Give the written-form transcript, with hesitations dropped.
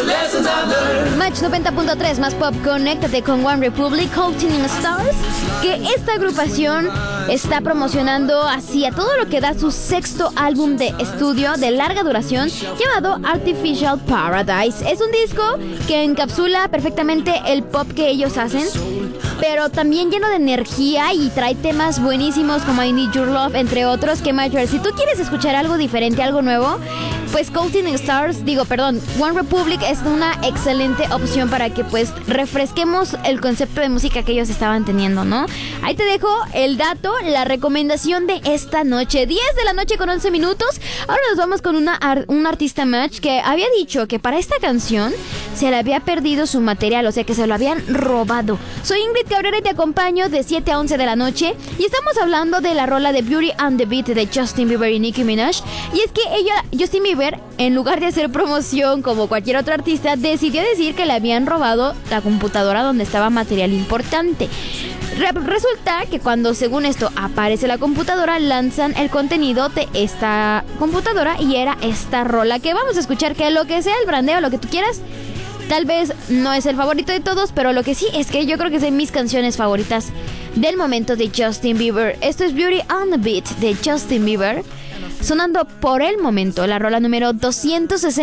Match 90.3 más pop, conéctate con One Republic, Counting Stars, que esta agrupación está promocionando así a todo lo que da su sexto álbum de estudio de larga duración llamado Artificial Paradise. Es un disco que encapsula perfectamente el pop que ellos hacen, pero también lleno de energía y trae temas buenísimos como I Need Your Love, entre otros. Que mayor, si tú quieres escuchar algo diferente, algo nuevo, pues One Republic es una excelente opción para que pues refresquemos el concepto de música que ellos estaban teniendo, ¿no? Ahí te dejo el dato, la recomendación de esta noche, 10 de la noche con 11 minutos. Ahora nos vamos con un artista match que había dicho que para esta canción se le había perdido su material, o sea que se lo habían robado. Soy Ingrid Cabrera y te acompaño de 7 a 11 de la noche y estamos hablando de la rola de Beauty and the Beat de Justin Bieber y Nicki Minaj. Y es que Justin Bieber, en lugar de hacer promoción como cualquier otro artista, decidió decir que le habían robado la computadora donde estaba material importante. Resulta que cuando, según esto, aparece la computadora, lanzan el contenido de esta computadora y era esta rola que vamos a escuchar, que lo que sea el brandeo, lo que tú quieras. Tal vez no es el favorito de todos, pero lo que sí es que yo creo que es de mis canciones favoritas del momento de Justin Bieber. Esto es Beauty and the Beat de Justin Bieber, sonando por el momento la rola número 260